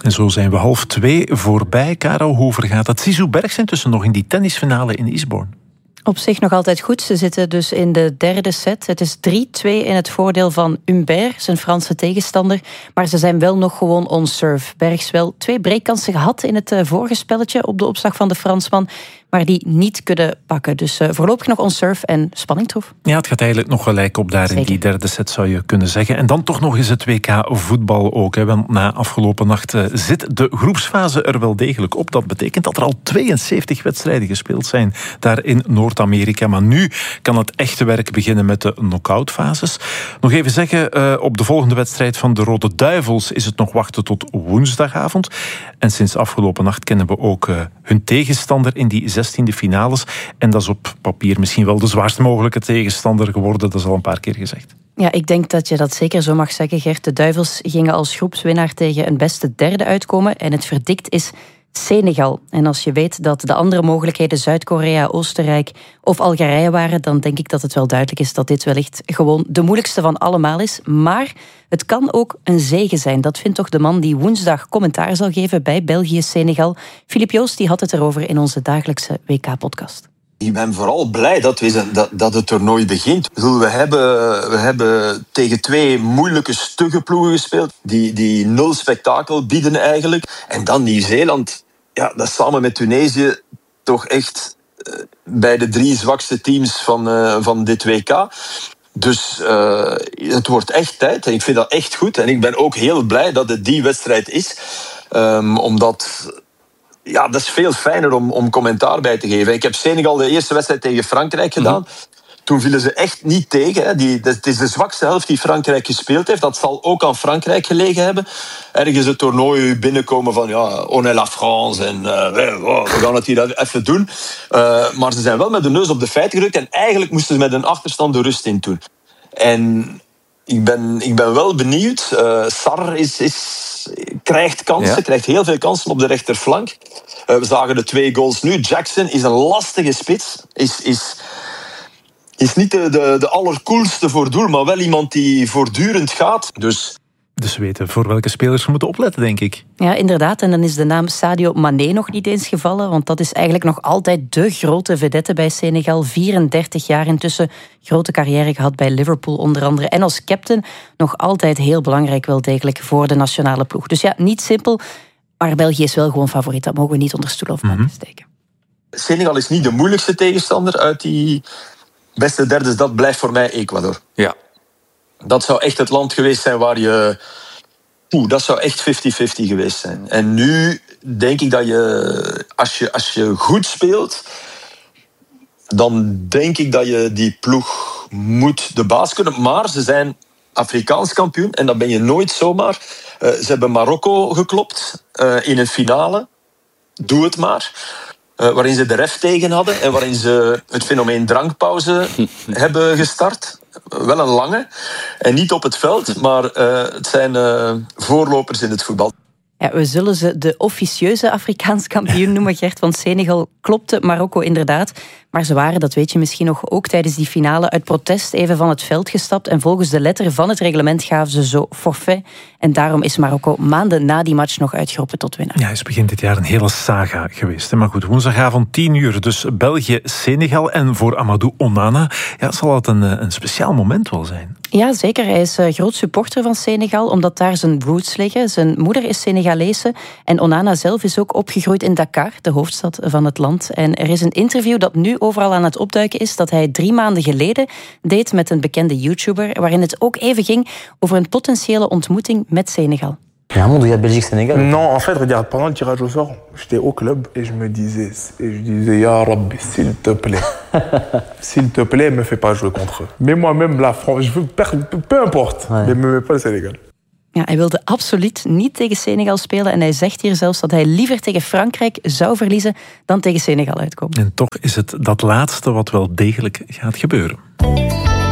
En zo zijn we 1:30 voorbij. Karel, hoe vergaat dat? Zizou Bergs intussen nog in die tennisfinale in Eastbourne. Op zich nog altijd goed. Ze zitten dus in de derde set. Het is 3-2 in het voordeel van Humbert, zijn Franse tegenstander. Maar ze zijn wel nog gewoon on serve. Bergs wel 2 breakkansen gehad in het vorige spelletje op de opslag van de Fransman, maar die niet kunnen pakken. Dus voorlopig nog on serve en spanningtroef. Ja, het gaat eigenlijk nog gelijk op daar. Zeker. In die derde set, zou je kunnen zeggen. En dan toch nog eens het WK voetbal ook. Hè. Want na afgelopen nacht zit de groepsfase er wel degelijk op. Dat betekent dat er al 72 wedstrijden gespeeld zijn daar in Noord-Amerika. Maar nu kan het echte werk beginnen met de knock-outfases. Nog even zeggen, op de volgende wedstrijd van de Rode Duivels is het nog wachten tot woensdagavond. En sinds afgelopen nacht kennen we ook hun tegenstander in die 16e finales. En dat is op papier misschien wel de zwaarst mogelijke tegenstander geworden. Dat is al een paar keer gezegd. Ja, ik denk dat je dat zeker zo mag zeggen, Gert. De Duivels gingen als groepswinnaar tegen een beste derde uitkomen. En het verdict is Senegal. En als je weet dat de andere mogelijkheden Zuid-Korea, Oostenrijk of Algerije waren, dan denk ik dat het wel duidelijk is dat dit wellicht gewoon de moeilijkste van allemaal is. Maar het kan ook een zege zijn. Dat vindt toch de man die woensdag commentaar zal geven bij België-Senegal. Filip Joos die had het erover in onze dagelijkse WK-podcast. Ik ben vooral blij dat het toernooi begint. We hebben tegen 2 moeilijke, stugge ploegen gespeeld, die 0 spektakel bieden eigenlijk. En dan Nieuw-Zeeland, ja, dat samen met Tunesië toch echt bij de 3 zwakste teams van dit WK. Dus het wordt echt tijd en ik vind dat echt goed. En ik ben ook heel blij dat het die wedstrijd is. Omdat... Ja, dat is veel fijner om commentaar bij te geven. Ik heb Senegal de eerste wedstrijd tegen Frankrijk gedaan. Toen vielen ze echt niet tegen. Het is de zwakste helft die Frankrijk gespeeld heeft. Dat zal ook aan Frankrijk gelegen hebben. Ergens het toernooi binnenkomen van ja, on est la France en we gaan het hier even doen. Maar ze zijn wel met de neus op de feiten gedrukt en eigenlijk moesten ze met een achterstand de rust in doen. En ik ben wel benieuwd. Sarr krijgt kansen, krijgt heel veel kansen op de rechterflank. We zagen de 2 goals nu. Jackson is een lastige spits. Is niet de allercoolste voor doel, maar wel iemand die voortdurend gaat. Dus weten voor welke spelers we moeten opletten, denk ik. Ja, inderdaad. En dan is de naam Sadio Mané nog niet eens gevallen, want dat is eigenlijk nog altijd de grote vedette bij Senegal. 34 jaar intussen, grote carrière gehad bij Liverpool onder andere. En als captain nog altijd heel belangrijk wel degelijk voor de nationale ploeg. Dus ja, niet simpel, maar België is wel gewoon favoriet. Dat mogen we niet onder stoel of bank steken. Senegal is niet de moeilijkste tegenstander uit die beste derdes. Dat blijft voor mij Ecuador. Ja. Dat zou echt het land geweest zijn waar je... dat zou echt 50-50 geweest zijn. En nu denk ik dat je... Als je goed speelt, dan denk ik dat je die ploeg moet de baas kunnen. Maar ze zijn Afrikaans kampioen en dat ben je nooit zomaar. Ze hebben Marokko geklopt in een finale. Doe het maar. Waarin ze de ref tegen hadden en waarin ze het fenomeen drankpauze hebben gestart. Wel een lange. En niet op het veld, maar het zijn voorlopers in het voetbal. Ja, we zullen ze de officieuze Afrikaans kampioen noemen, Gert. Want Senegal klopte Marokko inderdaad. Maar ze waren, dat weet je misschien nog, ook tijdens die finale uit protest even van het veld gestapt. En volgens de letter van het reglement gaven ze zo forfait. En daarom is Marokko maanden na die match nog uitgeroepen tot winnaar. Ja, is begin dit jaar een hele saga geweest. Maar goed, woensdagavond 10:00. Dus België-Senegal. En voor Amadou Onana zal het een speciaal moment wel zijn. Ja, zeker. Hij is groot supporter van Senegal, omdat daar zijn roots liggen. Zijn moeder is Senegalese en Onana zelf is ook opgegroeid in Dakar, de hoofdstad van het land. En er is een interview dat nu overal aan het opduiken is, dat hij 3 maanden geleden deed met een bekende YouTuber, waarin het ook even ging over een potentiële ontmoeting met Senegal. Il y a un monde où il y a Belgique-Sénégal. Non, en fait, regarde, pendant le tirage au sort, j'étais au club et je me disais, Ya Rabbi, s'il te plaît, me fais pas jouer contre eux. Mais moi-même, la France, je veux peu importe, mais me mets pas le Sénégal. Ja, hij wilde absoluut niet tegen Senegal spelen en hij zegt hier zelfs dat hij liever tegen Frankrijk zou verliezen dan tegen Senegal uitkomen. En toch is het dat laatste wat wel degelijk gaat gebeuren.